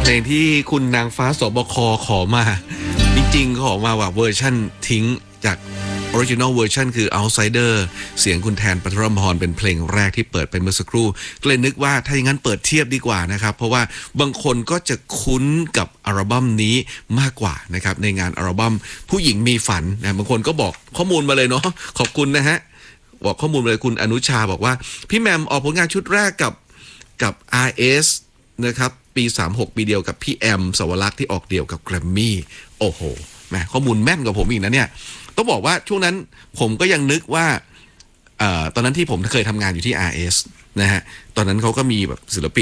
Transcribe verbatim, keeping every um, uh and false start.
เพลงที่คุณนางฟ้าสบคขอมาจริงๆขอมาว่าเวอร์ชั่นทิ้งจากออริจินอลเวอร์ชันคือ Outsider เสียงคุณแทนปฐมพรเป็นเพลงแรกที่เปิดไปเมื่อสักครู่ก็เลยนึกว่าถ้าอย่างนั้นเปิดเทียบดีกว่านะครับเพราะว่าบางคนก็จะคุ้นกับอัลบั้มนี้มากกว่านะครับในงานอัลบั้มผู้หญิงมีฝันนะบางคนก็บอกข้อมูลมาเลยเนาะขอบคุณนะฮะบอกข้อมูลเลยคุณอนุชาบอกว่าพี่แมมออกผลงานชุดแรกกับกับ อาร์ เอส นะครับปีสามสิบหกปีเดียวกับพี่แอมสวรักษ์ที่ออกเดี่ยวกับแกรมมี่โอ้โหแหมข้อมูลแม่นกว่าผมอีกนะเนี่ยต้องบอกว่าช่วงนั้นผมก็ยังนึกว่าเอ่อตอนนั้นที่ผมเคยทำงานอยู่ที่ อาร์ เอส นะฮะตอนนั้นเขาก็มีแบบศิลปิน